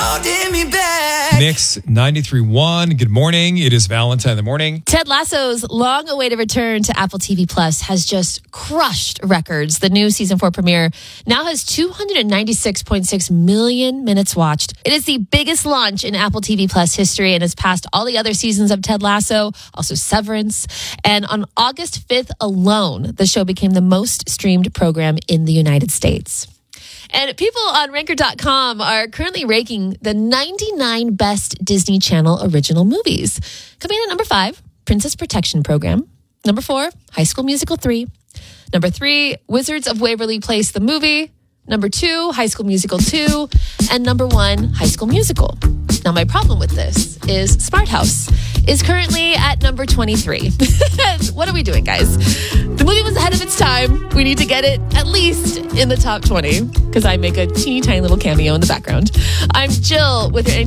holding me back. Mix 93.1. Good morning. It is Valentine in the morning. Ted Lasso's long-awaited return to Apple TV Plus has just crushed records. The new season 4 premiere now has 296.6 million minutes watched. It is the biggest launch in Apple TV Plus history and has passed all the other seasons of Ted Lasso, also Severance. And on August 5th alone, the show became the most streamed program in the United States. And people on Ranker.com are currently ranking the 99 best Disney Channel original movies. Coming in at number 5, Princess Protection Program. Number 4, High School Musical 3. Number 3, Wizards of Waverly Place, the movie. Number 2, High School Musical 2. And number 1, High School Musical. Now, my problem with this is Smart House is currently at number 23. What are we doing, guys? The movie was ahead of its time. We need to get it at least in the top 20 because I make a teeny tiny little cameo in the background. I'm Jill with your